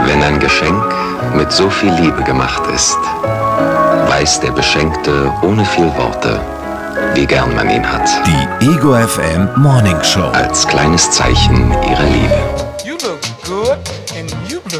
Wenn ein Geschenk mit so viel Liebe gemacht ist, weiß der Beschenkte ohne viel Worte, wie gern man ihn hat. Die Ego FM Morning Show. Als kleines Zeichen ihrer Liebe. You look good.